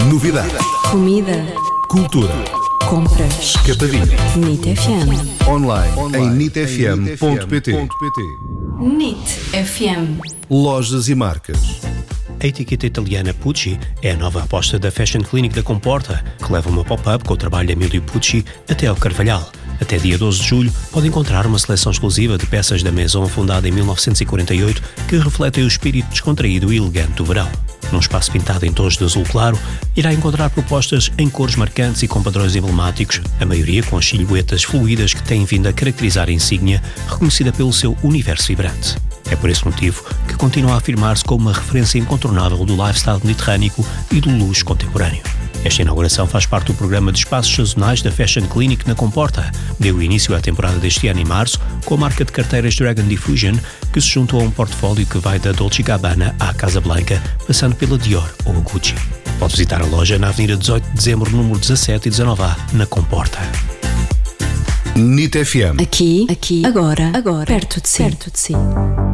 Novidade. Comida. Cultura. Compras. Escapadinha. NIT FM. Online em nitfm.pt. NIT FM. Lojas e marcas. A etiqueta italiana Pucci é a nova aposta da Fashion Clinic da Comporta, que leva uma pop-up com o trabalho de Emílio Pucci até ao Carvalhal. Até dia 12 de julho pode encontrar uma seleção exclusiva de peças da Maison fundada em 1948 que refletem o espírito descontraído e elegante do verão. Num espaço pintado em tons de azul claro, irá encontrar propostas em cores marcantes e com padrões emblemáticos, a maioria com as silhuetas fluídas que têm vindo a caracterizar a insígnia, reconhecida pelo seu universo vibrante. É por esse motivo que continua a afirmar-se como uma referência incontornável do lifestyle mediterrâneo e do luxo contemporâneo. Esta inauguração faz parte do programa de espaços sazonais da Fashion Clinic na Comporta. Deu início à temporada deste ano em março com a marca de carteiras Dragon Diffusion, que se juntou a um portfólio que vai da Dolce & Gabbana à Casablanca, passando pela Dior ou a Gucci. Pode visitar a loja na Avenida 18 de Dezembro, número 17 e 19A, na Comporta. NIT FM. Aqui, agora, perto de si.